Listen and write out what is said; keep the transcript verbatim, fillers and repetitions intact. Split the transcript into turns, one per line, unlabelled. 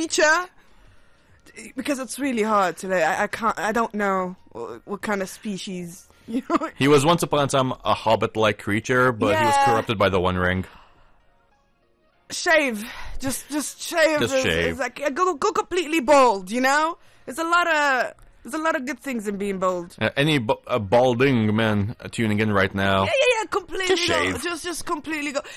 creature? Because it's really hard to like, I, I can't, I don't know what, what kind of species, you know?
He was once upon a time a hobbit-like creature, but
yeah.
he was corrupted by the One Ring.
Shave. Just, just shave.
Just
it's,
shave.
It's like, go, go completely bald, you know? There's a lot of... There's a lot of good things in being bold.
Uh, any b- uh, balding man uh, tuning in right now.
Yeah, yeah, yeah, completely
Just
go.
shave.
Just, just completely go.